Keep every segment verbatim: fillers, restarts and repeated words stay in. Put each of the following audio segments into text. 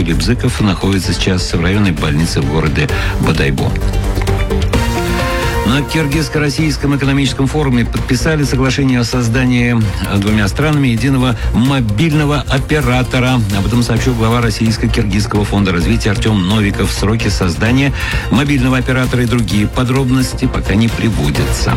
Филипп Зыков находится сейчас в районной больнице в городе Бодайбо. На Киргизско-Российском экономическом форуме подписали соглашение о создании двумя странами единого мобильного оператора. Об этом сообщил глава Российско-Киргизского фонда развития Артем Новиков. Сроки создания мобильного оператора и другие подробности пока не приводятся.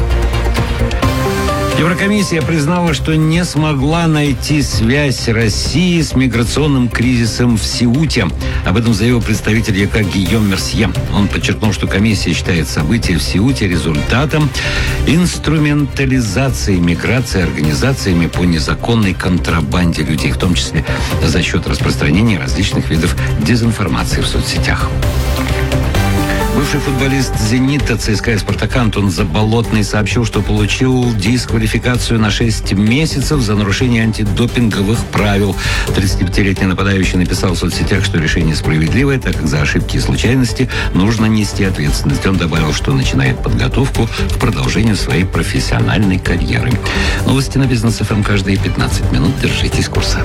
Еврокомиссия признала, что не смогла найти связь России с миграционным кризисом в Сеуте. Об этом заявил представитель ЕК Гийом Мерсье. Он подчеркнул, что комиссия считает события в Сеуте результатом инструментализации миграции организациями по незаконной контрабанде людей, в том числе за счет распространения различных видов дезинформации в соцсетях. Бывший футболист «Зенита», ЦСКА и «Спартака» Антон Заболотный сообщил, что получил дисквалификацию на шесть месяцев за нарушение антидопинговых правил. тридцатипятилетний нападающий написал в соцсетях, что решение справедливое, так как за ошибки и случайности нужно нести ответственность. Он добавил, что начинает подготовку к продолжению своей профессиональной карьеры. Новости на Бизнес ФМ каждые пятнадцать минут. Держитесь курса.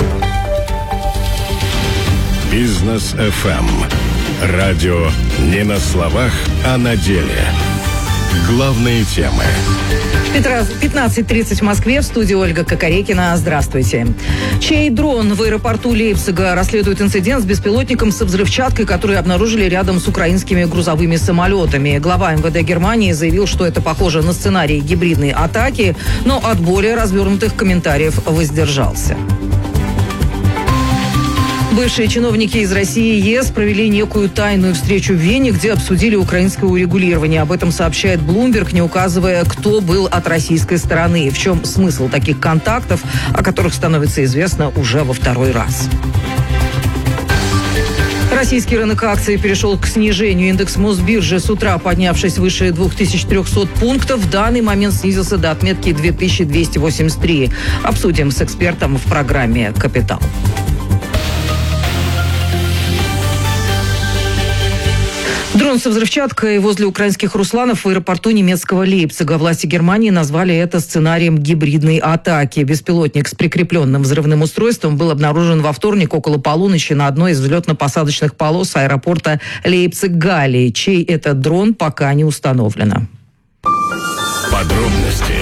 Бизнес ФМ. Радио не на словах, а на деле. Главные темы. пятнадцать тридцать в Москве. В студии Ольга Кокорекина. Здравствуйте. Чей дрон в аэропорту Лейпцига? Расследует инцидент с беспилотником со взрывчаткой, который обнаружили рядом с украинскими грузовыми самолетами. Глава МВД Германии заявил, что это похоже на сценарий гибридной атаки, но от более развернутых комментариев воздержался. Бывшие чиновники из России и ЕС провели некую тайную встречу в Вене, где обсудили украинское урегулирование. Об этом сообщает Bloomberg, не указывая, кто был от российской стороны. В чем смысл таких контактов, о которых становится известно уже во второй раз. Российский рынок акций перешел к снижению. Индекс Мосбиржи с утра, поднявшись выше две тысячи триста пунктов, в данный момент снизился до отметки две тысячи двести восемьдесят три. Обсудим с экспертом в программе «Капитал». Дрон со взрывчаткой возле украинских Русланов в аэропорту немецкого Лейпцига. Власти Германии назвали это сценарием гибридной атаки. Беспилотник с прикрепленным взрывным устройством был обнаружен во вторник около полуночи на одной из взлетно-посадочных полос аэропорта Лейпциг-Галлии. Чей это дрон, пока не установлено. Подробности.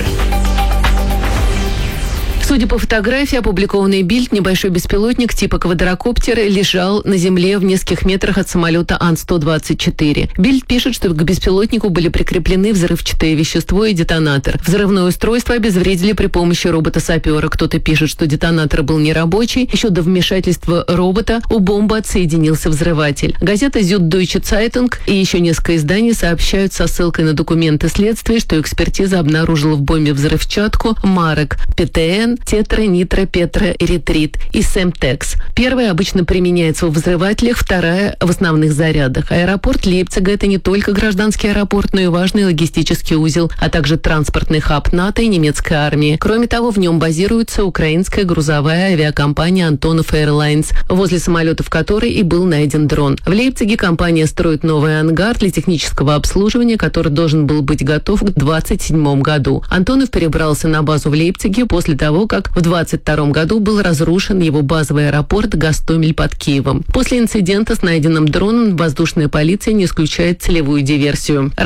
Судя по фотографии, опубликованной Бильд, небольшой беспилотник типа квадрокоптера лежал на земле в нескольких метрах от самолета Ан сто двадцать четыре. Бильд пишет, что к беспилотнику были прикреплены взрывчатое вещество и детонатор. Взрывное устройство обезвредили при помощи робота-сапера. Кто-то пишет, что детонатор был нерабочий. Еще до вмешательства робота у бомбы отсоединился взрыватель. Газета Süddeutsche Zeitung и еще несколько изданий сообщают со ссылкой на документы следствия, что экспертиза обнаружила в бомбе взрывчатку марок пи ти эн, тетра-нитро-петро-эритрит и Семтекс. Первая обычно применяется в взрывателях, вторая в основных зарядах. Аэропорт Лейпцига – это не только гражданский аэропорт, но и важный логистический узел, а также транспортный хаб НАТО и немецкой армии. Кроме того, в нем базируется украинская грузовая авиакомпания Антонов Airlines, возле самолетов которой и был найден дрон. В Лейпциге компания строит новый ангар для технического обслуживания, который должен был быть готов к двадцать седьмом году. Антонов перебрался на базу в Лейпциге после того, как в двадцать втором году был разрушен его базовый аэропорт Гостомель под Киевом. После инцидента с найденным дроном воздушная полиция не исключает целевую диверсию.